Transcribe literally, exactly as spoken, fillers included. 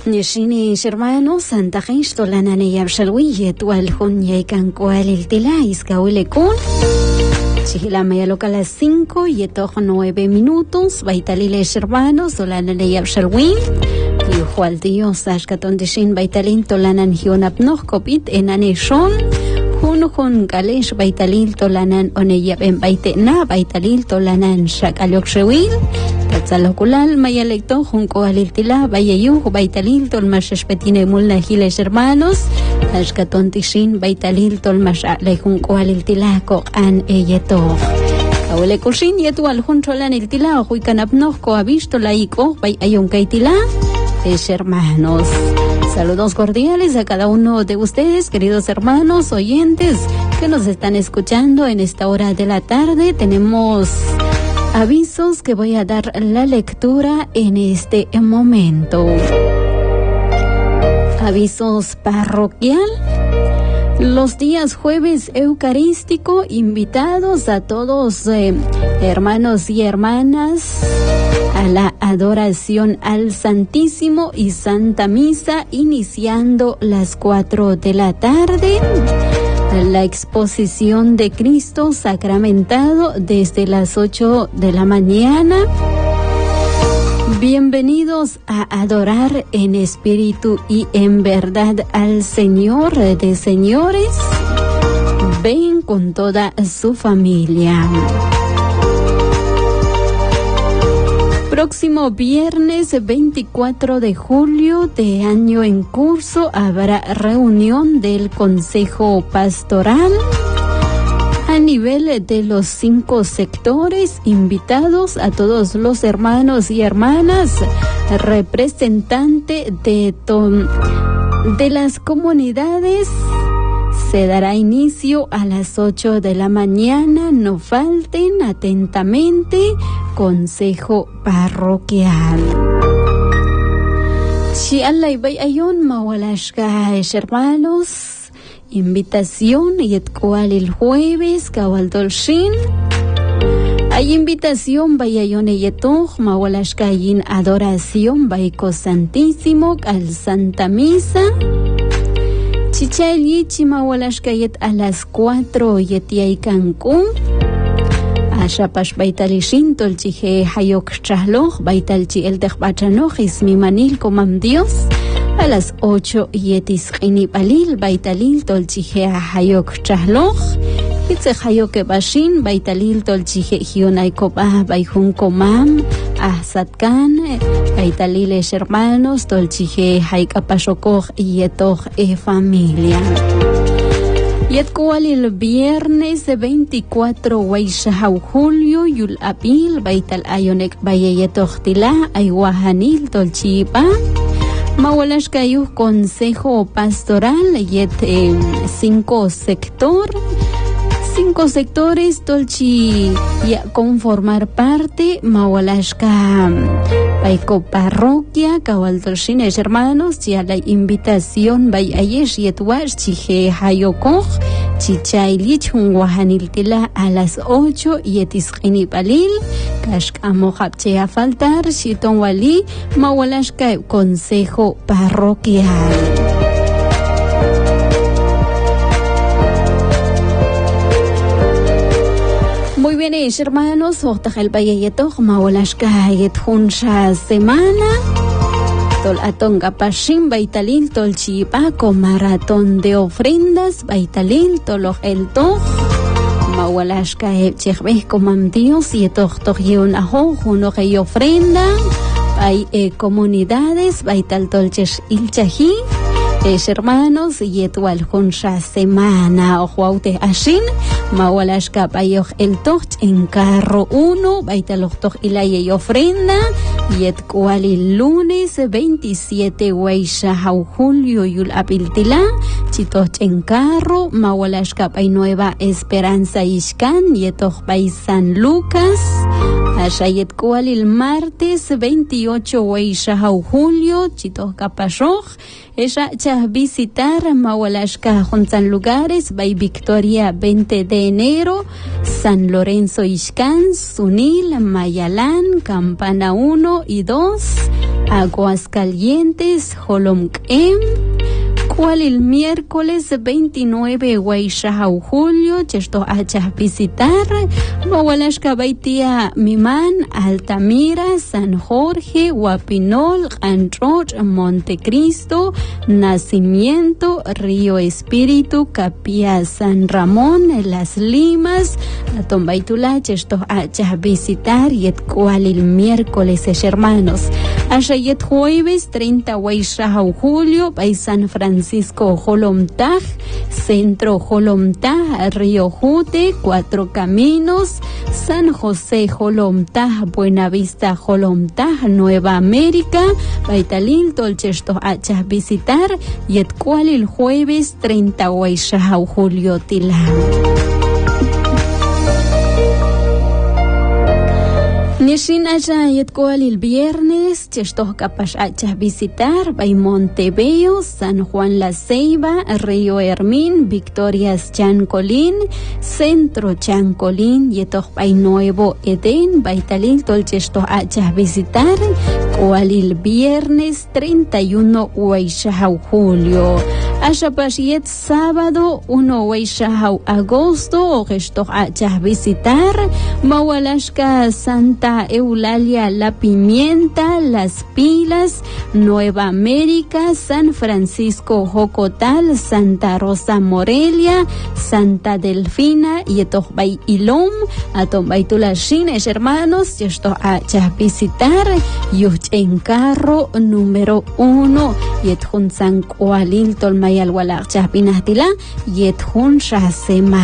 Nishini hermano Santa Cristo la nane Shalwiye tual Junya kan cual el tila iscaule kun. Chihila me loca las cinco y etojo nueve minutos. Baitalile hermanos o la nane Shalwi. Y jual Dios Ashkaton de Shin Baitalin tolanan Hionap Nohkopit en Aneshon. Hun hun Galesh Baitalil tolanan oneyab en Baite na Baitalil tolanan Shakalok Shewil. Tatzalokulal mayalekto junko aliltila bayayu Baitalil tolmash petine mulna hiles hermanos. Ashkaton tishin Baitalil tolmash le junko aliltila ko an eyeto. Awele kushin yetu al juntolan iltila huikanapno ko avisto laiko bay ayon kaitila. Es hermanos. Saludos cordiales a cada uno de ustedes, queridos hermanos oyentes que nos están escuchando en esta hora de la tarde. Tenemos avisos que voy a dar la lectura en este momento. Avisos parroquial. Los días jueves eucarístico, invitados a todos eh, hermanos y hermanas a la adoración al Santísimo y Santa Misa, iniciando las cuatro de la tarde. La exposición de Cristo sacramentado desde las ocho de la mañana. Bienvenidos a adorar en espíritu y en verdad al Señor de señores. Ven con toda su familia. Próximo viernes veinticuatro de julio de año en curso habrá reunión del Consejo Pastoral a nivel de los cinco sectores, invitados a todos los hermanos y hermanas, representante de, to- de las comunidades. Se dará inicio a las ocho de la mañana, no falten atentamente, Consejo Parroquial. Chialay bay ayon mawalashka hermanos, invitación y cual el jueves kawaldolshin. Hay invitación bay ayon yetoj mawalashka yin adoración bayko santísimo al Santa Misa. Chichayli chimawalashkayet a las cuatro yetiay Cancún. Ashapash baitalishin tolchije hayok chahloch baitalchi el dejbachanoch ismi manil comam Dios. A las ocho yetis inipalil baitalil tolchije hayok chahloch. Itse hayok bashin baitalil tolchije hionay koba baihun comam. Ahsatkan baitaliles hermanos tolchije haikapashokoj yetoj e familia. Yet cual el viernes veinticuatro Waishahau julio yul apil baital ayonek bayayetoj tila aywahanil tolchipa. Mawalashkayu Consejo Pastoral yet eh, cinco sector. Cinco sectores tolchi ya conformar parte mawalashka baiko parroquia kawaltolshines hermanos ya la invitación bay ayesh yetwash chije hayokoj chichaylich hunwahaniltila a las ocho yetisqini palil kashk amojapche a faltar shiton wali mawalashka Consejo Parroquial. Muy bien, hermanos, otajal bayayetoch mawalashkayet junsha semana. Tol atonga pashim baitalil tol chipaco maratón de ofrendas baitalil toloj el toj. Mawalashkayet chechbeh comam Dios yetoch toj yeun ajo juno hay ofrenda. Hay eh, comunidades baital tolchesh ilchahi. Es hermanos yetual junsha semana ojuaute ashin. Mawalashka payoch el toch en carro uno, baitaloch toch ilaya y ofrenda, yet cual el lunes veintisiete Waishahau julio yul apiltila, chitoch en carro, Mawalashka pay Nueva Esperanza Ishkan, yetoch pay San Lucas, ashayet cual el martes veintiocho Waishahau julio, chitoch kapashoch, ella ya visitar Mawalashka juntan lugares, by Victoria veinte de enero, San Lorenzo Ixcán, Sunil, Mayalán, Campana uno y dos, Aguascalientes, Jolomquem. Cual el miércoles veintinueve Guaixao Julio, chesto hachas visitar, Mawalashka Baitia Mimán, Altamira, San Jorge, Guapinol, Antroch, Montecristo, Nacimiento, Río Espíritu, Capilla San Ramón, Las Limas, Atombaitula, chesto hachas visitar, y et cual el miércoles, hermanos. Ashayet jueves treinta Guaixao Julio, Bay San Francisco. Francisco Jolomtaj, Centro Jolomtaj, Río Jute, Cuatro Caminos, San José Jolomtaj, Buenavista Jolomtaj, Nueva América, Baitalil, Tolchesto Hachas visitar, y et cual el jueves treinta Guaixao Julio Tila. Nishinaya yetkual el viernes, chestos capas hachas visitar, Bay Montebello, San Juan La Ceiba, Río Hermín, Victorias Chancolín, Centro Chancolín, yetos Bay Nuevo Edén, Baitalil, tolchestos hachas visitar, cual el viernes treinta y uno Guaixao Julio. Ashapashiet sábado uno Guaixao agosto, o gestos hachas visitar, Mawalashka Santa Eulalia La Pimienta, Las Pilas, Nueva América, San Francisco Jocotal, Santa Rosa Morelia, Santa Delfina, y Etombay Ilom, Atombaytulashines, hermanos, y esto a visitar, Yuch en carro número uno, y Etjun San Kualil Tolmayal Walach Chapinatila, y Etjun Shasema.